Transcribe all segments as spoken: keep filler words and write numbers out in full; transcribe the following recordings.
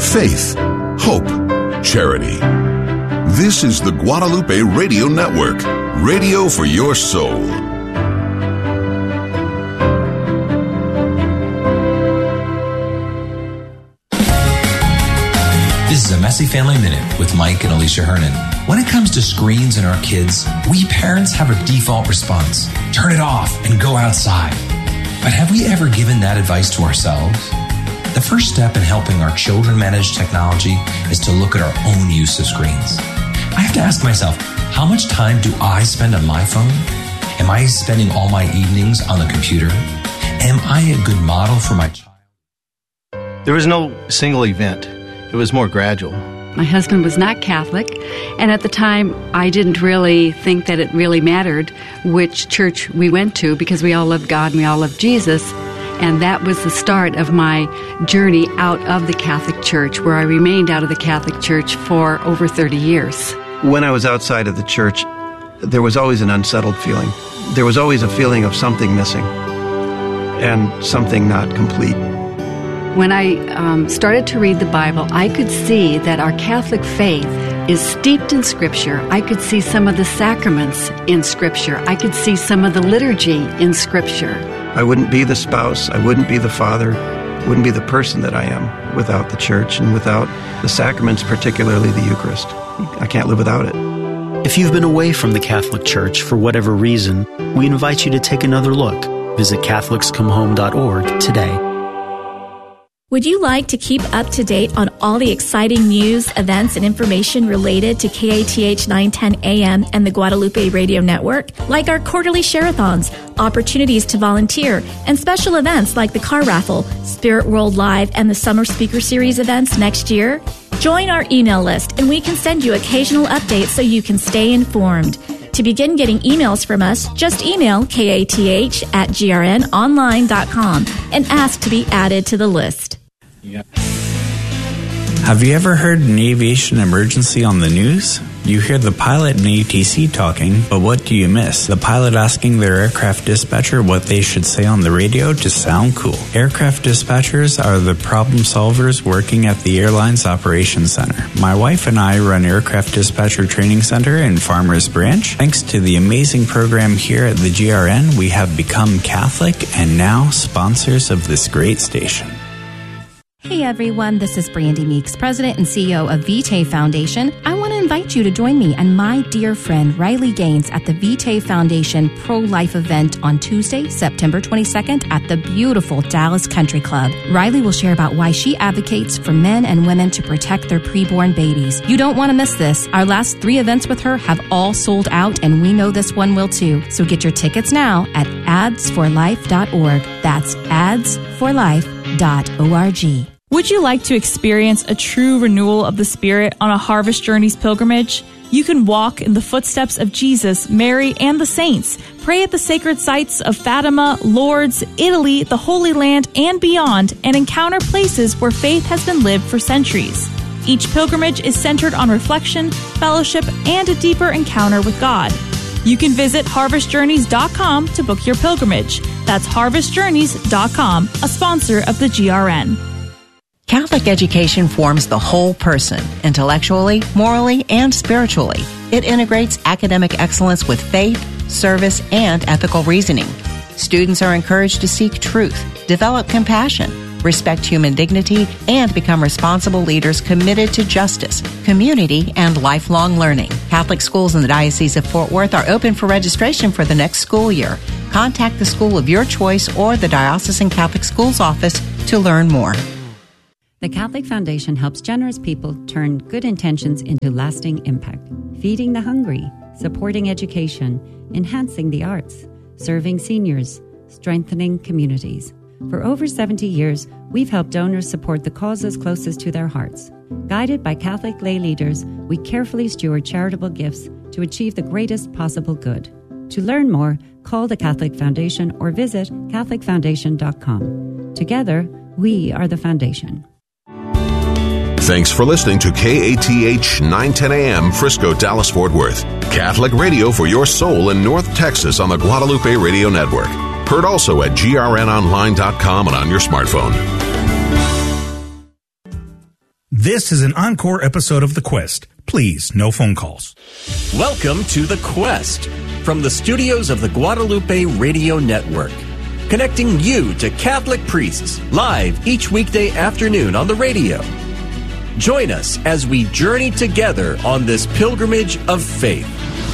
faith, hope, charity. This is the Guadalupe Radio Network, radio for your soul. This is a Messy Family Minute with Mike and Alicia Hernan. When it comes to screens and our kids, we parents have a default response. Turn it off and go outside. But have we ever given that advice to ourselves? The first step in helping our children manage technology is to look at our own use of screens. I have to ask myself, how much time do I spend on my phone? Am I spending all my evenings on the computer? Am I a good model for my child? There was no single event. It was more gradual. My husband was not Catholic, and at the time, I didn't really think that it really mattered which church we went to because we all loved God and we all loved Jesus. And that was the start of my journey out of the Catholic Church, where I remained out of the Catholic Church for over thirty years. When I was outside of the church, there was always an unsettled feeling. There was always a feeling of something missing and something not complete. When I um, started to read the Bible, I could see that our Catholic faith is steeped in Scripture. I could see some of the sacraments in Scripture. I could see some of the liturgy in Scripture. I wouldn't be the spouse, I wouldn't be the father, wouldn't be the person that I am without the church and without the sacraments, particularly the Eucharist. I can't live without it. If you've been away from the Catholic Church for whatever reason, we invite you to take another look. Visit Catholics Come Home dot org today. Would you like to keep up to date on all the exciting news, events, and information related to K A T H nine ten A M and the Guadalupe Radio Network? Like our quarterly share-a-thons, opportunities to volunteer, and special events like the car raffle, Spirit World Live, and the Summer Speaker Series events next year? Join our email list, and we can send you occasional updates so you can stay informed. To begin getting emails from us, just email K A T H at G R N online dot com and ask to be added to the list. Yeah. Have you ever heard an aviation emergency on the news? You hear the pilot and A T C talking, but what do you miss? The pilot asking their aircraft dispatcher what they should say on the radio to sound cool. Aircraft dispatchers are the problem solvers working at the airline's operations center. My wife and I run Aircraft Dispatcher Training Center in Farmers Branch. Thanks to the amazing program here at the G R N, we have become Catholic and now sponsors of this great station. Hey everyone, this is Brandy Meeks, President and C E O of Vitae Foundation. I want to invite you to join me and my dear friend Riley Gaines at the Vitae Foundation Pro-Life event on Tuesday, September twenty-second at the beautiful Dallas Country Club. Riley will share about why she advocates for men and women to protect their preborn babies. You don't want to miss this. Our last three events with her have all sold out, and we know this one will too. So get your tickets now at ads for life dot org. That's ads for life dot org. Would you like to experience a true renewal of the Spirit on a Harvest Journeys pilgrimage? You can walk in the footsteps of Jesus, Mary, and the saints. Pray at the sacred sites of Fatima, Lourdes, Italy, the Holy Land, and beyond, and encounter places where faith has been lived for centuries. Each pilgrimage is centered on reflection, fellowship, and a deeper encounter with God. You can visit harvest journeys dot com to book your pilgrimage. That's harvest journeys dot com, a sponsor of the G R N. Catholic education forms the whole person, intellectually, morally, and spiritually. It integrates academic excellence with faith, service, and ethical reasoning. Students are encouraged to seek truth, develop compassion, respect human dignity, and become responsible leaders committed to justice, community, and lifelong learning. Catholic schools in the Diocese of Fort Worth are open for registration for the next school year. Contact the school of your choice or the Diocesan Catholic Schools Office to learn more. The Catholic Foundation helps generous people turn good intentions into lasting impact. Feeding the hungry, supporting education, enhancing the arts, serving seniors, strengthening communities. For over seventy years, we've helped donors support the causes closest to their hearts. Guided by Catholic lay leaders, we carefully steward charitable gifts to achieve the greatest possible good. To learn more, call the Catholic Foundation or visit catholic foundation dot com. Together, we are the Foundation. Thanks for listening to K A T H nine ten A M Frisco, Dallas, Fort Worth. Catholic radio for your soul in North Texas on the Guadalupe Radio Network. Heard also at G R N online dot com and on your smartphone. This is an encore episode of The Quest. Please, no phone calls. Welcome to The Quest from the studios of the Guadalupe Radio Network, connecting you to Catholic priests live each weekday afternoon on the radio. Join us as we journey together on this pilgrimage of faith.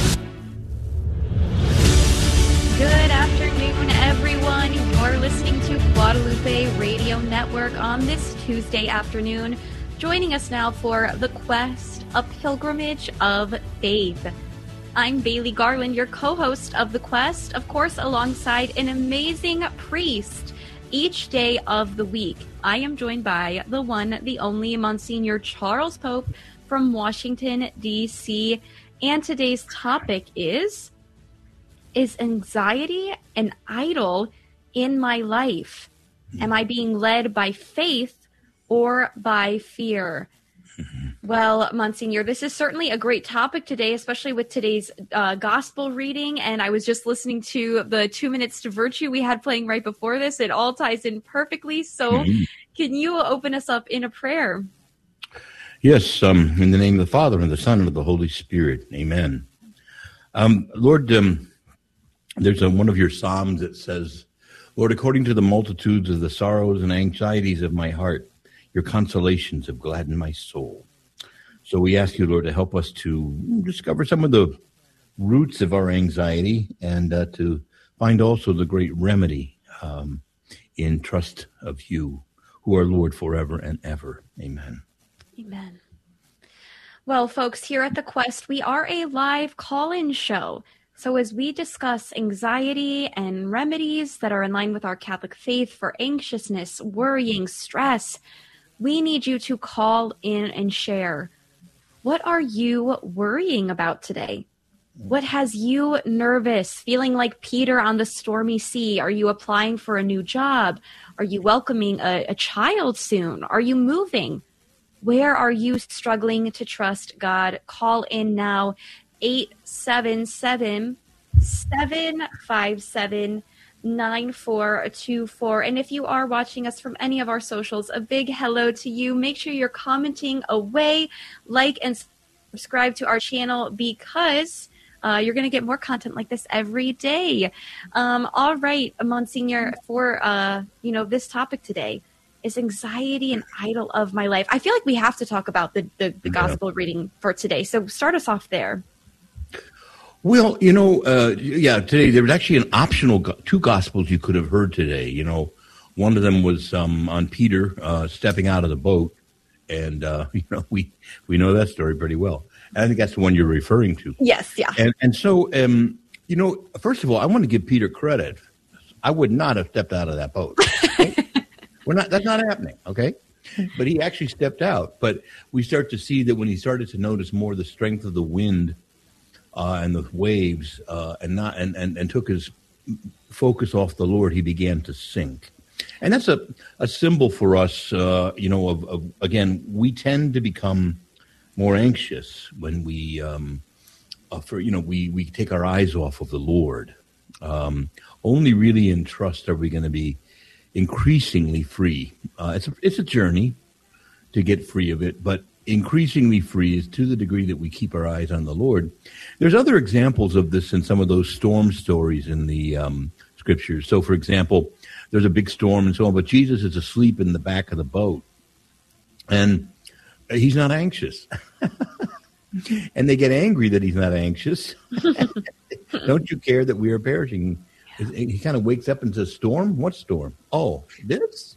Good afternoon, everyone. You're listening to Guadalupe Radio Network on this Tuesday afternoon. Joining us now for The Quest, a pilgrimage of faith. I'm Bailey Garland, your co-host of The Quest, of course, alongside an amazing priest each day of the week. I am joined by the one, the only Monsignor Charles Pope from Washington, D C And today's topic is, is anxiety an idol in my life? Am I being led by faith or by fear? Well, Monsignor, this is certainly a great topic today, especially with today's uh, gospel reading. And I was just listening to the Two Minutes to Virtue we had playing right before this. It all ties in perfectly. So mm-hmm. Can you open us up in a prayer? Yes, um, in the name of the Father, and the Son, and of the Holy Spirit. Amen. Um, Lord, um, there's a, one of your Psalms that says, Lord, according to the multitudes of the sorrows and anxieties of my heart, your consolations have gladdened my soul. So we ask you, Lord, to help us to discover some of the roots of our anxiety and uh, to find also the great remedy um, in trust of you, who are Lord forever and ever. Amen. Amen. Well, folks, here at The Quest, we are a live call-in show. So as we discuss anxiety and remedies that are in line with our Catholic faith for anxiousness, worrying, stress, we need you to call in and share. What are you worrying about today? What has you nervous, feeling like Peter on the stormy sea? Are you applying for a new job? Are you welcoming a, a child soon? Are you moving? Where are you struggling to trust God? Call in now, eight seven seven, seven five seven, nine four two four. And if you are watching us from any of our socials, a big hello to you. Make sure you're commenting away, like and subscribe to our channel, because uh, you're going to get more content like this every day. Um, all right, Monsignor, for uh, you know this topic today, is anxiety an idol of my life? I feel like we have to talk about the, the, the yeah. gospel reading for today. So start us off there. Well, you know, uh, yeah, today there was actually an optional go- two gospels you could have heard today. You know, one of them was um, on Peter uh, stepping out of the boat, and uh, you know we we know that story pretty well. And I think that's the one you're referring to. Yes, yeah. And and so, um, you know, first of all, I want to give Peter credit. I would not have stepped out of that boat. Okay? We're not. That's not happening. Okay. But he actually stepped out. But we start to see that when he started to notice more the strength of the wind Uh, and the waves, uh, and not and, and, and took his focus off the Lord, he began to sink. And that's a, a symbol for us, uh, you know, of, of, again, we tend to become more anxious when we, um, uh, for you know, we, we take our eyes off of the Lord. Um, only really in trust are we going to be increasingly free. Uh, it's a, it's a journey to get free of it, but increasingly free is to the degree that we keep our eyes on the Lord. There's other examples of this in some of those storm stories in the um, scriptures. So, for example, there's a big storm and so on, but Jesus is asleep in the back of the boat, and he's not anxious. And they get angry that he's not anxious. Don't you care that we are perishing? He kind of wakes up and says, storm? What storm? Oh, this?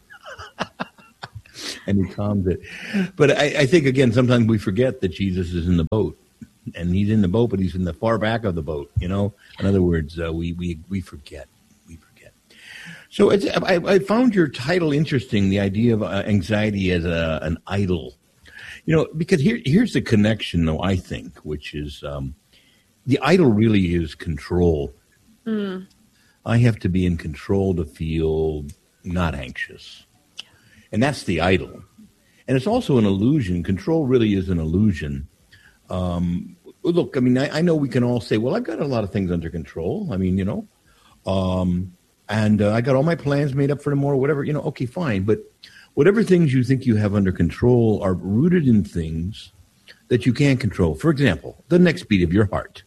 And he calms it. But I, I think, again, sometimes we forget that Jesus is in the boat. And he's in the boat, but he's in the far back of the boat, you know? In other words, uh, we, we, we forget. We forget. So it's, I, I found your title interesting, the idea of uh, anxiety as a, an idol. You know, because here, here's the connection, though, I think, which is um, the idol really is control. Mm. I have to be in control to feel not anxious. And that's the idol. And it's also an illusion. Control really is an illusion. Um, look, I mean, I, I know we can all say, well, I've got a lot of things under control. I mean, you know, um, and uh, I got all my plans made up for tomorrow, whatever, you know, okay, fine. But whatever things you think you have under control are rooted in things that you can't control. For example, the next beat of your heart.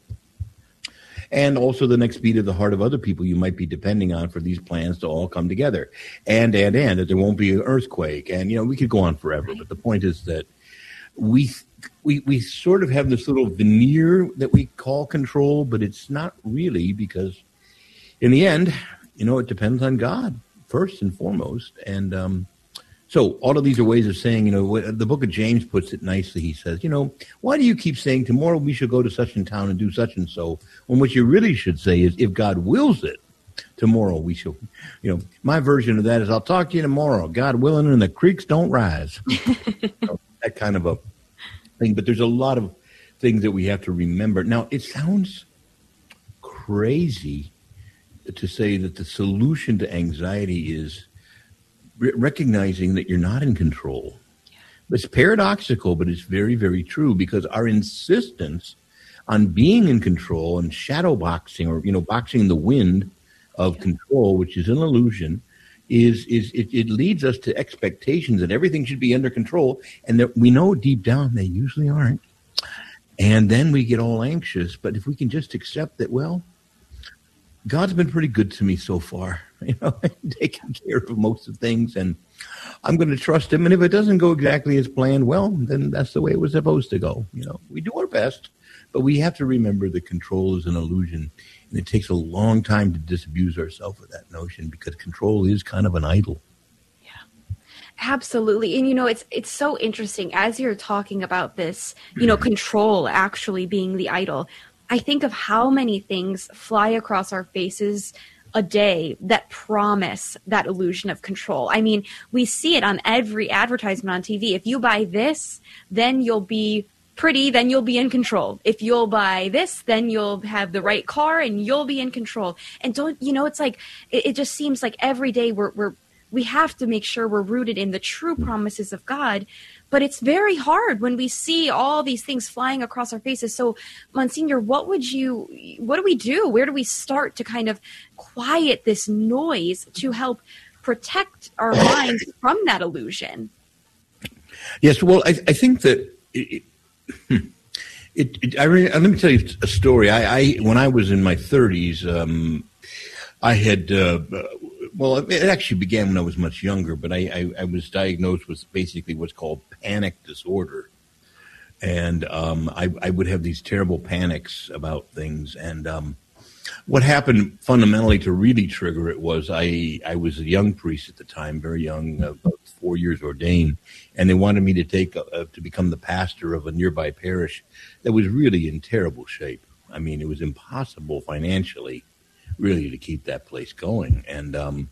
And also the next beat of the heart of other people you might be depending on for these plans to all come together. And, and, and, that there won't be an earthquake. And, you know, we could go on forever. But the point is that we, we, we sort of have this little veneer that we call control, but it's not really, because in the end, you know, it depends on God first and foremost. And, um, So all of these are ways of saying, you know, the book of James puts it nicely. He says, you know, why do you keep saying tomorrow we should go to such and town and do such and so? When what you really should say is, if God wills it, tomorrow we shall, you know, my version of that is, I'll talk to you tomorrow, God willing, and the creeks don't rise. You know, that kind of a thing. But there's a lot of things that we have to remember. Now, it sounds crazy to say that the solution to anxiety is recognizing that you're not in control. Yeah. It's paradoxical, but it's very, very true, because our insistence on being in control and shadow boxing, or, you know, boxing the wind of yeah. control, which is an illusion, is, is it, it leads us to expectations that everything should be under control, and that we know deep down they usually aren't. And then we get all anxious. But if we can just accept that, well, God's been pretty good to me so far, you know, taking care of most of things, and I'm going to trust him. And if it doesn't go exactly as planned, well, then that's the way it was supposed to go. You know, we do our best, but we have to remember that control is an illusion, and it takes a long time to disabuse ourselves of that notion, because control is kind of an idol. Yeah, absolutely. And, you know, it's, it's so interesting as you're talking about this, you know, control actually being the idol. I think of how many things fly across our faces a day that promise that illusion of control. I mean, we see it on every advertisement on T V. If you buy this, then you'll be pretty, then you'll be in control. If you'll buy this, then you'll have the right car and you'll be in control. And don't, you know, it's like, it, it just seems like every day we're, we're, we have to make sure we're rooted in the true promises of God. But it's very hard when we see all these things flying across our faces. So, Monsignor, what would you, what do we do? Where do we start to kind of quiet this noise to help protect our minds from that illusion? Yes, well, I, I think that it, it, it I re, let me tell you a story. I, I when I was in my thirties, um, I had. Uh, Well, it actually began when I was much younger, but I, I, I was diagnosed with basically what's called panic disorder. And um, I, I would have these terrible panics about things. And um, what happened fundamentally to really trigger it was I, I was a young priest at the time, very young, uh, about four years ordained, and they wanted me to take uh, to become the pastor of a nearby parish that was really in terrible shape. I mean, it was impossible financially, really, to keep that place going. And um,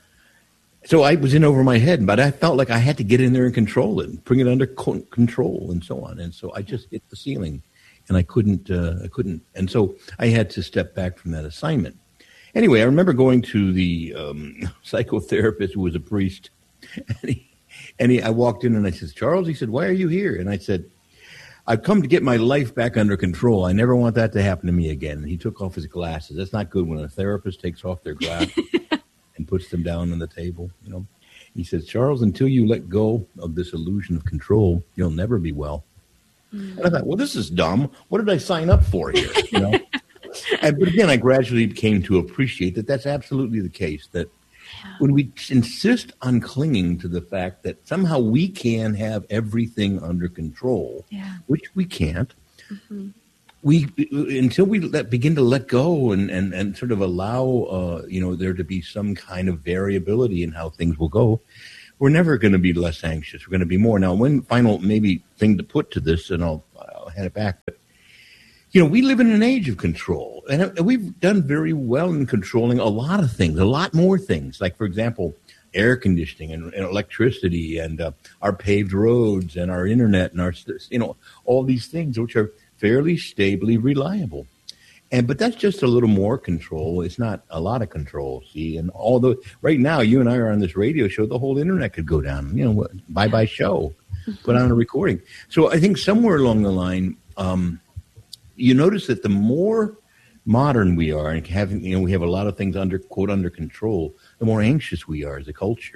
so I was in over my head, but I felt like I had to get in there and control it, and bring it under co- control and so on. And so I just hit the ceiling, and I couldn't, uh, I couldn't. And so I had to step back from that assignment. Anyway, I remember going to the um, psychotherapist who was a priest, and, he, and he, I walked in and I said, Charles, he said, why are you here? And I said, I've come to get my life back under control. I never want that to happen to me again. And he took off his glasses. That's not good when a therapist takes off their glasses and puts them down on the table. You know, he says, Charles, until you let go of this illusion of control, you'll never be well. Mm. And I thought, well, this is dumb. What did I sign up for here? You know. And but again, I gradually came to appreciate that that's absolutely the case. That when we insist on clinging to the fact that somehow we can have everything under control, yeah. which we can't, mm-hmm. we until we let, begin to let go and, and, and sort of allow uh, you know there to be some kind of variability in how things will go, we're never going to be less anxious. We're going to be more. Now, one final maybe thing to put to this, and I'll, I'll hand it back, but you know, we live in an age of control, and we've done very well in controlling a lot of things, a lot more things. Like, for example, air conditioning and, and electricity and uh, our paved roads and our internet and our, you know, all these things which are fairly stably reliable. And but that's just a little more control. It's not a lot of control, see. And although right now you and I are on this radio show, the whole internet could go down. You know, bye-bye show, put on a recording. So I think somewhere along the line, um, you notice that the more modern we are and having, you know, we have a lot of things under, quote, under control, the more anxious we are as a culture.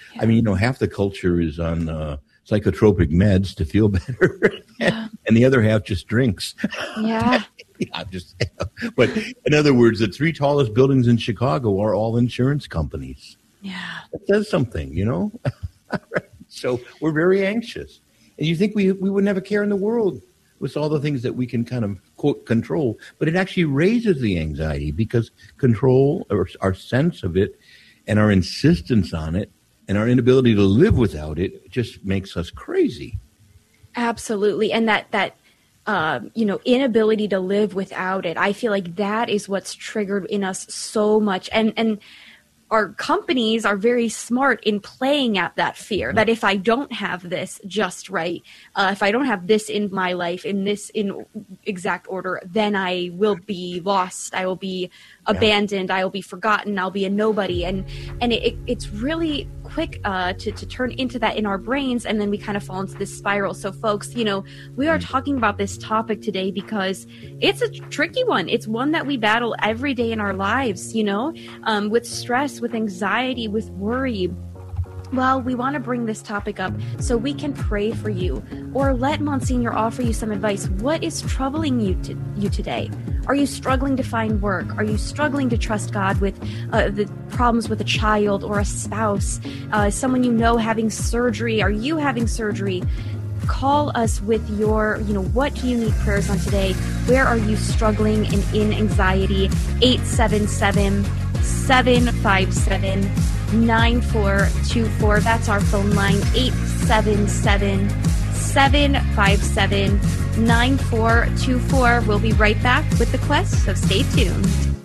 Yeah. I mean, you know, half the culture is on uh, psychotropic meds to feel better, yeah. and the other half just drinks. Yeah. yeah, I'm just. But in other words, the three tallest buildings in Chicago are all insurance companies. Yeah, that says something, you know. So we're very anxious, and you think we we wouldn't have a care in the world with all the things that we can kind of quote control, but it actually raises the anxiety because control, or our sense of it, and our insistence on it, and our inability to live without it, just makes us crazy. Absolutely, and that that uh, you know inability to live without it, I feel like that is what's triggered in us so much, and and. Our companies are very smart in playing at that fear that if I don't have this just right, uh, if I don't have this in my life, in this in exact order, then I will be lost. I will be abandoned. I will be forgotten. I'll be a nobody. And and it, it's really quick uh, to, to turn into that in our brains, and then we kind of fall into this spiral. So folks, you know, we are talking about this topic today because it's a tricky one. It's one that we battle every day in our lives, you know, um, with stress, with anxiety, with worry. Well, we want to bring this topic up so we can pray for you or let Monsignor offer you some advice. What is troubling you to, you today? Are you struggling to find work? Are you struggling to trust God with uh, the problems with a child or a spouse? Uh, someone you know having surgery? Are you having surgery? Call us with your, you know, what do you need prayers on today? Where are you struggling and in anxiety? eight seven seven, seven five seven, nine four two four. That's our phone line, eight seven seven, seven five seven, nine four two four. We'll be right back with The Quest, so stay tuned.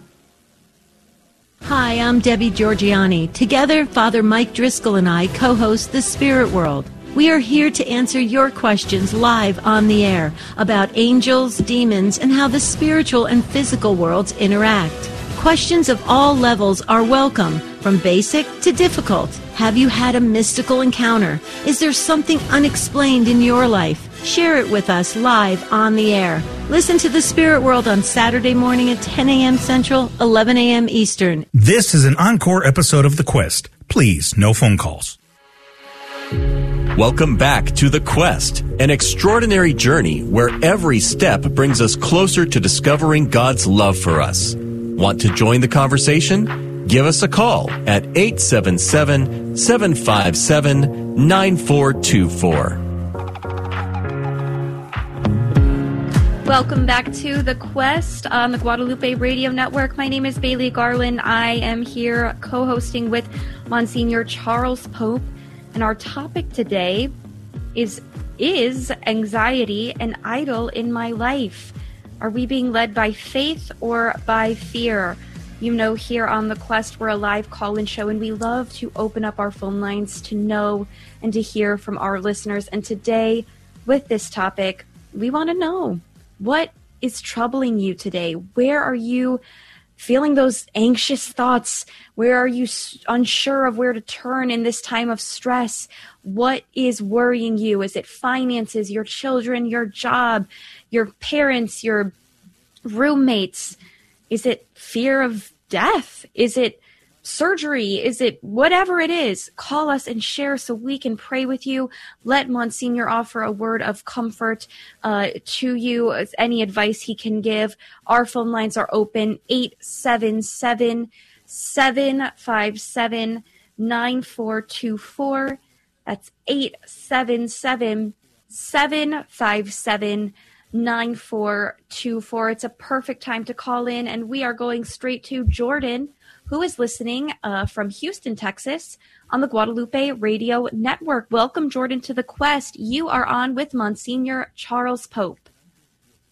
Hi, I'm Debbie Georgiani. Together, Father Mike Driscoll and I co-host The Spirit World. We are here to answer your questions live on the air about angels, demons, and how the spiritual and physical worlds interact. Questions of all levels are welcome, from basic to difficult. Have you had a mystical encounter? Is there something unexplained in your life? Share it with us live on the air. Listen to The Spirit World on Saturday morning at ten a.m. Central, eleven a.m. Eastern. This is an encore episode of The Quest. Please, no phone calls. Welcome back to The Quest, an extraordinary journey where every step brings us closer to discovering God's love for us. Want to join the conversation? Give us a call at eight seven seven, seven five seven, nine four two four. Welcome back to The Quest on the Guadalupe Radio Network. My name is Bailey Garland. I am here co-hosting with Monsignor Charles Pope. And our topic today is, is anxiety an idol in my life? Are we being led by faith or by fear? You know, here on The Quest, we're a live call-in show, and we love to open up our phone lines to know and to hear from our listeners. And today, with this topic, we want to know, what is troubling you today? Where are you feeling those anxious thoughts? Where are you unsure of where to turn in this time of stress? What is worrying you? Is it finances, your children, your job, your parents, your roommates? Is it fear of death? Is it surgery? Is it whatever it is? Call us and share so we can pray with you. Let Monsignor offer a word of comfort uh, to you, any advice he can give. Our phone lines are open, eight seven seven, seven five seven, nine four two four. That's eight seven seven, seven five seven, nine four two four. It's a perfect time to call in, and we are going straight to Jordan, who is listening uh, from Houston, Texas, on the Guadalupe Radio Network. Welcome, Jordan, to The Quest. You are on with Monsignor Charles Pope.